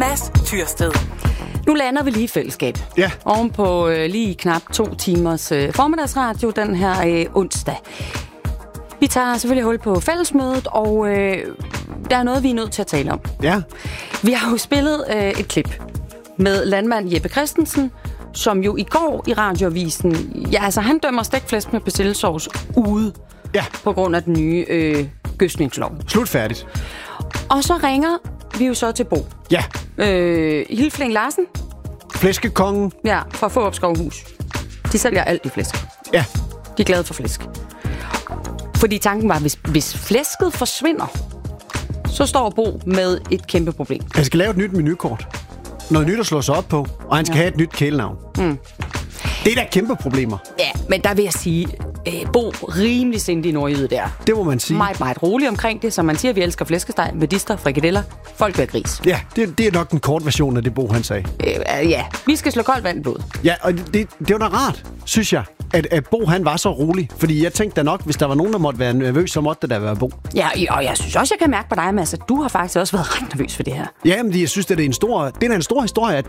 Mads Tyrsted. Nu lander vi lige i fællesskab. Ja. Oven på lige knap 2 timers formiddagsradio den her onsdag. Vi tager selvfølgelig hul på fællesmødet, og der er noget, vi er nødt til at tale om. Ja. Vi har jo spillet et klip med landmand Jeppe Christensen, som jo i går i radioavisen, han dømmer stegt med persillesauce ude på grund af den nye gødsningslov. Slutfærdigt. Og så ringer vi jo så til Bo. Ja. Hilfling Larsen. Flæskekongen. Ja, fra Fårup Skovhus. De sælger alt i flæsk. Ja. De er glade for flæsk. Fordi tanken var, hvis flæsket forsvinder, så står Bo med et kæmpe problem. Han skal lave et nyt menukort. Noget nyt at slå sig op på, og han skal have et nyt kælenavn. Det er da kæmpe problemer. Ja, men der vil jeg sige, Bo rimelig sindig nordjyde der. Det må man sige. Meget, meget rolig omkring det, som man siger, vi elsker flæskesteg, medister, frikadeller, folk vil gris. Ja, det er nok den korte version af det, Bo han sagde. Ja, vi skal slå koldt vand i blodet. Ja, og det var da rart, synes jeg, at Bo han var så rolig. Fordi jeg tænkte da nok, hvis der var nogen, der måtte være nervøs, så måtte det da være Bo. Ja, og jeg synes også, jeg kan mærke på dig, Mads, at du har faktisk også været ret nervøs for det her. Ja, men jeg synes, det er en stor historie, at